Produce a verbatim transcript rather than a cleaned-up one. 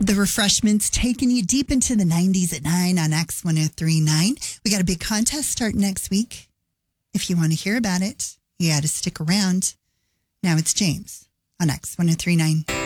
The Refreshments taking you deep into the nineties at nine on X ten thirty-nine. We got a big contest starting next week. If you want to hear about it, you got to stick around. Now it's James on X ten thirty-nine.